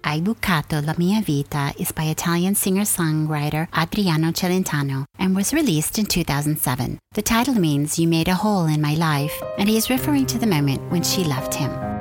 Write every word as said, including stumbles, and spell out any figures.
Hai bucato la mia vita is by Italian singer-songwriter Adriano Celentano and was released in two thousand seven. The title means you made a hole in my life, and he is referring to the moment when she left him.